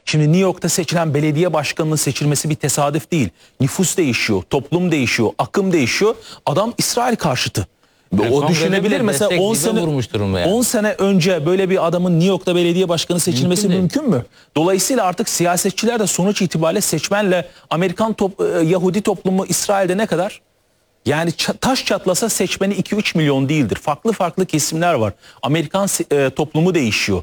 Şimdi New York'ta seçilen belediye başkanının seçilmesi bir tesadüf değil. Nüfus değişiyor, toplum değişiyor, akım değişiyor. Adam İsrail karşıtı. Yani o düşünebilir mesela 10 sene önce böyle bir adamın New York'ta belediye başkanı seçilmesi mümkün mü? Dolayısıyla artık siyasetçiler de sonuç itibariyle seçmenle Amerikan Yahudi toplumu İsrail'de ne kadar? Yani taş çatlasa seçmeni 2-3 milyon değildir. Farklı farklı kesimler var. Amerikan toplumu değişiyor.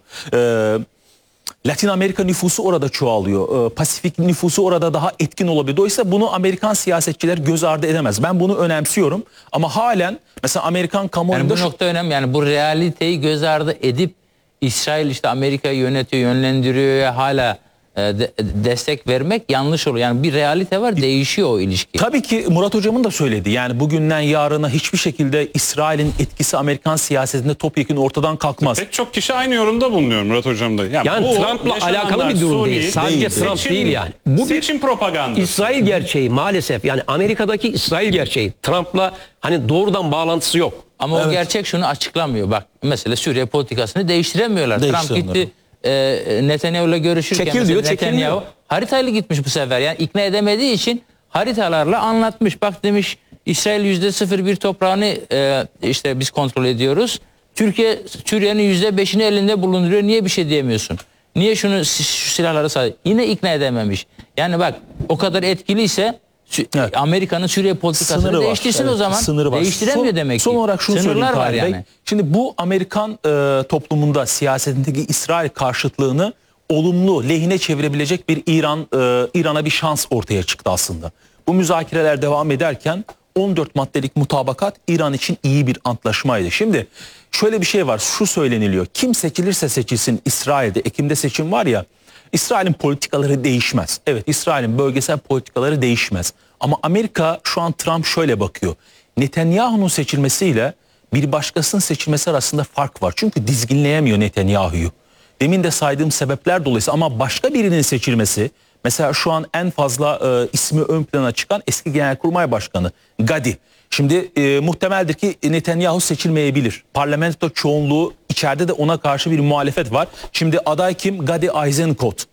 Latin Amerika nüfusu orada çoğalıyor. Pasifik nüfusu orada daha etkin olabilir. Dolayısıyla bunu Amerikan siyasetçiler göz ardı edemez. Ben bunu önemsiyorum. Ama halen mesela Amerikan kamuoyunda... Yani bu nokta önemli. Yani bu realiteyi göz ardı edip İsrail işte Amerika'yı yönetiyor, yönlendiriyor ya hala destek vermek yanlış olur. Yani bir realite var, değişiyor o ilişki. Tabii ki Murat Hocam'ın da söyledi. Yani bugünden yarına hiçbir şekilde İsrail'in etkisi Amerikan siyasetinde topyekun ortadan kalkmaz. Pek çok kişi aynı yorumda bulunuyor Murat Hocam da. Yani Trump'la alakalı bir durum değil. Sadece Trump değil yani. Bu seçim propagandası. İsrail gerçeği maalesef. Yani Amerika'daki İsrail gerçeği. Trump'la hani doğrudan bağlantısı yok. Ama o gerçek şunu açıklamıyor. Bak mesela Suriye politikasını değiştiremiyorlar. Trump gitti Netanyahu'yla görüşürken çekil diyor, Netanyahu haritayla gitmiş bu sefer. Yani ikna edemediği için haritalarla anlatmış. Bak demiş İsrail %01 toprağını işte biz kontrol ediyoruz. Türkiye Suriye'nin %5'ini elinde bulunduruyor. Niye bir şey diyemiyorsun? Niye şu silahları sahip? Yine ikna edememiş. Yani bak o kadar etkiliyse Amerika'nın Suriye politikasını değiştirsin o zaman. Sınırı var. Değiştiremiyor demek ki. Son olarak şunu söyleyeyim var Tahir Bey. yani. Şimdi bu Amerikan toplumunda siyasetindeki İsrail karşıtlığını olumlu, lehine çevirebilecek bir İran'a bir şans ortaya çıktı aslında. Bu müzakereler devam ederken 14 maddelik mutabakat İran için iyi bir antlaşmaydı. Şimdi şöyle bir şey var, şu söyleniliyor. Kim seçilirse seçilsin İsrail'de, Ekim'de seçim var ya, İsrail'in politikaları değişmez. Evet, İsrail'in bölgesel politikaları değişmez. Ama Amerika şu an Trump şöyle bakıyor. Netanyahu'nun seçilmesiyle bir başkasının seçilmesi arasında fark var. Çünkü dizginleyemiyor Netanyahu'yu. Demin de saydığım sebepler dolayısıyla ama başka birinin seçilmesi, mesela şu an en fazla ismi ön plana çıkan eski Genelkurmay Başkanı Gadi. Şimdi muhtemeldir ki Netanyahu seçilmeyebilir. Parlamento çoğunluğu içeride de ona karşı bir muhalefet var. Şimdi aday kim? Gadi Eisenkot.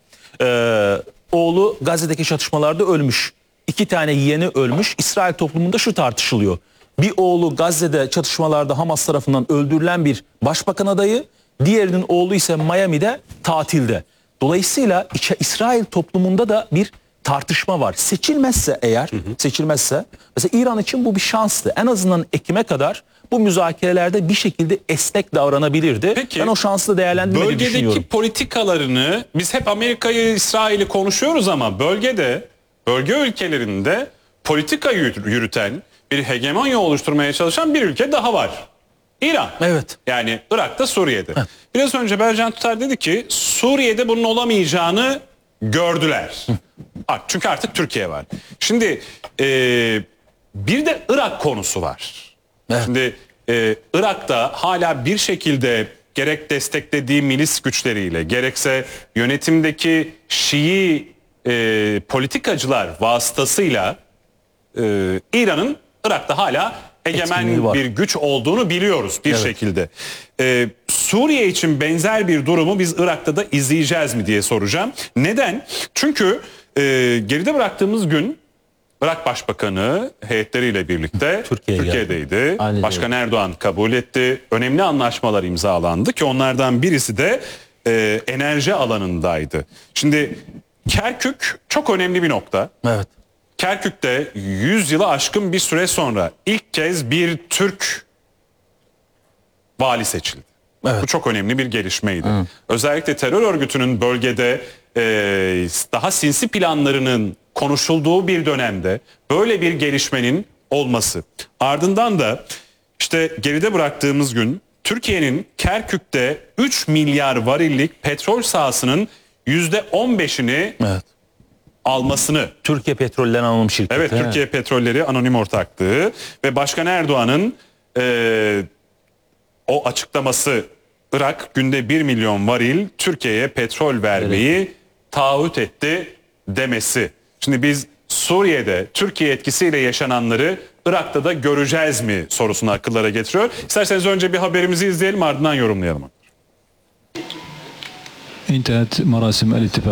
Oğlu Gazze'deki çatışmalarda ölmüş. 2 tane yeğeni ölmüş. İsrail toplumunda şu tartışılıyor. Bir oğlu Gazze'de çatışmalarda Hamas tarafından öldürülen bir başbakan adayı. Diğerinin oğlu ise Miami'de tatilde. Dolayısıyla İsrail toplumunda da bir tartışma var. Seçilmezse eğer, seçilmezse mesela İran için bu bir şanstı. En azından Ekim'e kadar bu müzakerelerde bir şekilde esnek davranabilirdi. Peki, ben o şansı değerlendirmeyi düşünüyorum. Bölgedeki politikalarını biz hep Amerika'yı, İsrail'i konuşuyoruz ama bölge ülkelerinde politika yürüten, bir hegemonya oluşturmaya çalışan bir ülke daha var. İran. Evet. Yani Irak'ta, Suriye'de. Evet. Biraz önce Bercan Tutar dedi ki Suriye'de bunun olamayacağını gördüler. Çünkü artık Türkiye var. Şimdi bir de Irak konusu var. Evet. Şimdi Irak'ta hala bir şekilde gerek desteklediği milis güçleriyle gerekse yönetimdeki Şii politikacılar vasıtasıyla İran'ın Irak'ta hala egemen bir güç olduğunu biliyoruz bir şekilde. Suriye için benzer bir durumu biz Irak'ta da izleyeceğiz mi diye soracağım. Neden? Çünkü geride bıraktığımız gün Irak Başbakanı heyetleriyle birlikte Türkiye'deydi. Başkan Erdoğan kabul etti. Önemli anlaşmalar imzalandı ki onlardan birisi de enerji alanındaydı. Şimdi Kerkük çok önemli bir nokta. Evet. Kerkük'te 100 yılı aşkın bir süre sonra ilk kez bir Türk vali seçildi. Evet. Bu çok önemli bir gelişmeydi. Özellikle terör örgütünün bölgede daha sinsi planlarının konuşulduğu bir dönemde böyle bir gelişmenin olması. Ardından da işte geride bıraktığımız gün Türkiye'nin Kerkük'te 3 milyar varillik petrol sahasının %15'ini almasını. Türkiye Petrolleri Anonim Şirketi. Evet, Türkiye Petrolleri Anonim Ortaklığı ve Başkan Erdoğan'ın o açıklaması, Irak günde 1 milyon varil Türkiye'ye petrol vermeyi taahhüt etti demesi. Şimdi biz Suriye'de Türkiye etkisiyle yaşananları Irak'ta da göreceğiz mi sorusunu akıllara getiriyor. İsterseniz önce bir haberimizi izleyelim, ardından yorumlayalım. انتهت مراسم الاتفاق